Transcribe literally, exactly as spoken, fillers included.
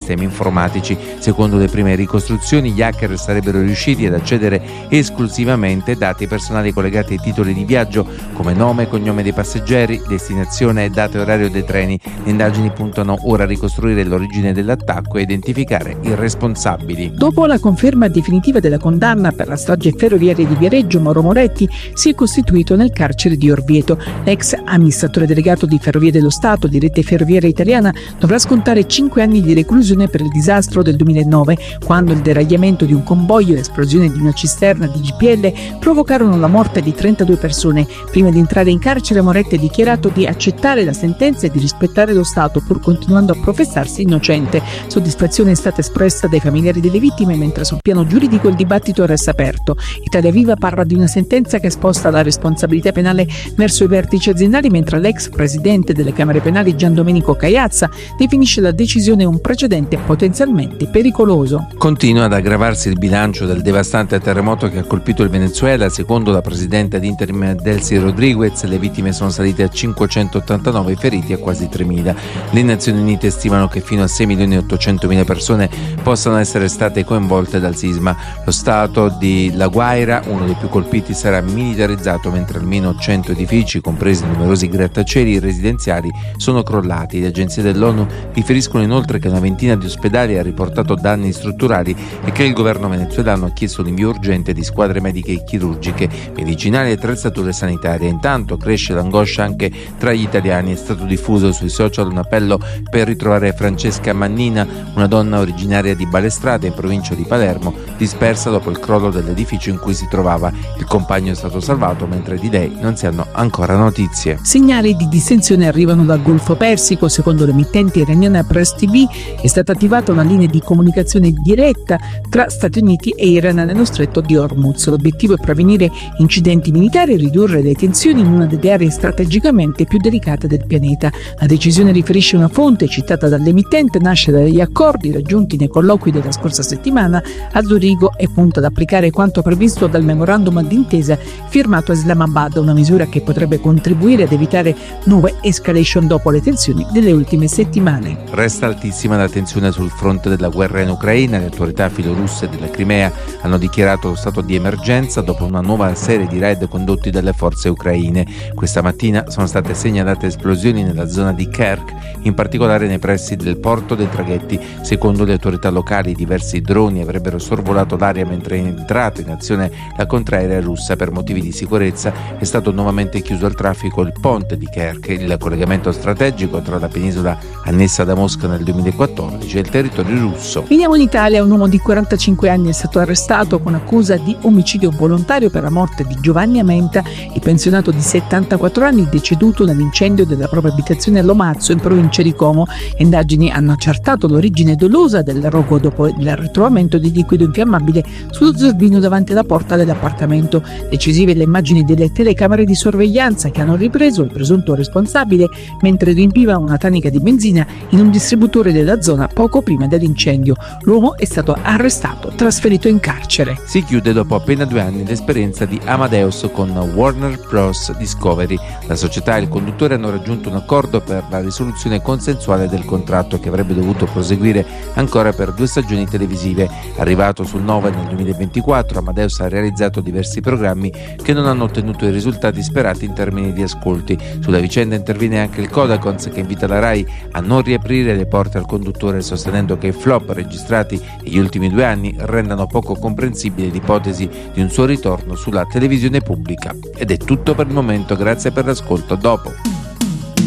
sistemi informatici. Secondo le prime ricostruzioni, gli hacker sarebbero riusciti ad accedere esclusivamente ai dati personali collegati ai titoli di viaggio, come nome e cognome dei passeggeri, destinazione e data e orario dei treni. Le indagini puntano ora a ricostruire l'origine dell'attacco e identificare i responsabili. Dopo la conferma definitiva della condanna per la strage ferroviaria di Viareggio, Mauro Moretti si è costituito nel carcere di Orvieto. L'ex amministratore delegato di Ferrovie dello Stato di Rete Ferroviaria Italiana dovrà scontare cinque anni di reclusione per il disastro del duemilanove, quando il deragliamento di un convoglio e l'esplosione di una cisterna di G P L provocarono la morte di trentadue persone. Prima di entrare in carcere, Moretti ha dichiarato di accettare la sentenza e di rispettare lo Stato, pur continuando a professarsi innocente. Soddisfazione è stata espressa dai familiari delle vittime, mentre sul piano giuridico il dibattito resta aperto. Italia Viva parla di una sentenza che sposta la responsabilità penale verso i vertici aziendali, mentre l'ex presidente delle Camere Penali Gian Domenico Caiazza definisce la decisione un precedente potenzialmente pericoloso. Continua ad aggravarsi il bilancio del devastante terremoto che ha colpito il Venezuela. Secondo la presidente ad interim Delcy Rodriguez, le vittime sono salite a cinquecentottantanove, i feriti a quasi tremila. Le Nazioni Unite stimano che fino a sei milioni e ottocentomila persone possano essere state coinvolte dal sisma. Lo stato di La Guaira, uno dei più colpiti, sarà militarizzato, mentre almeno cento edifici, compresi numerosi grattacieli residenziali, sono crollati. Le agenzie dell'ONU riferiscono inoltre che una ventina di ospedali ha riportato danni strutturali e che il governo venezuelano ha chiesto l'invio urgente di squadre mediche e chirurgiche, medicinali e attrezzature sanitarie. Intanto cresce l'angoscia anche tra gli italiani. È stato diffuso sui social un appello per ritrovare Francesca Mannina, una donna originaria di Balestrate, in provincia di Palermo, dispersa dopo il crollo dell'edificio in cui si trovava. Il compagno è stato salvato, mentre di lei non si hanno ancora notizie. Segnali di distensione arrivano dal Golfo Persico. Secondo l'emittente iraniana Press T V è stata attivata una linea di comunicazione diretta tra Stati Uniti e Iran nello stretto di Hormuz. L'obiettivo è prevenire incidenti militari e ridurre le tensioni in una delle aree strategicamente più delicate del pianeta. La decisione, riferisce una fonte citata dall'emittente, nasce dagli accordi raggiunti nei colloqui della scorsa settimana a Zurigo e punta ad applicare quanto previsto dal memorandum d'intesa firmato a Islamabad, una misura che potrebbe contribuire ad evitare nuove escalation dopo le tensioni delle ultime settimane. Resta altissima la tensione sul fronte della guerra in Ucraina. Le autorità filorusse della Crimea hanno dichiarato lo stato di emergenza dopo una nuova serie di raid condotti dalle forze ucraine. Questa mattina sono state segnalate esplosioni nella zona di Kerch, in particolare nei pressi del porto dei traghetti. Secondo le autorità locali, diversi droni avrebbero sorvolato l'area mentre è entrata in azione la contraerea russa. Per motivi di sicurezza è stato nuovamente chiuso al traffico il ponte di Kerch, il collegamento strategico tra la penisola annessa da Mosca nel duemilaquattordici e il territorio russo. Veniamo in Italia. Un uomo di quarantacinque anni è stato arrestato con accusa di omicidio volontario per la morte di Giovanni Amenta, il pensionato di settantaquattro anni deceduto nell'incendio della propria abitazione a Lomazzo, in provincia di Como. Le indagini hanno accertato l'origine dolosa del rogo dopo il ritrovamento di liquido infiammabile sullo zerbino davanti alla porta dell'appartamento. Decisive le immagini delle telecamere di sorveglianza che hanno ripreso il presunto responsabile mentre riempiva una tanica di benzina in un distributore della zona poco prima dell'incendio. L'uomo è stato arrestato, trasferito in carcere. Si chiude dopo appena due anni l'esperienza di Amadeus con Warner Bros. Discovery. La società e il conduttore hanno raggiunto un accordo per la risoluzione consensuale del contratto, che avrebbe dovuto proseguire ancora per due stagioni televisive. Arrivato sul nove nel duemilaventiquattro, Amadeus ha realizzato diversi programmi che non hanno ottenuto i risultati sperati in termini di ascolti. Sulla vicenda interviene anche il Codacons, che invita la Rai a non riaprire le porte al conduttore, sostenendo che i flop registrati negli ultimi due anni rendano poco comprensibile l'ipotesi di un suo ritorno sulla televisione pubblica. Ed è tutto per il momento, grazie per l'ascolto, dopo.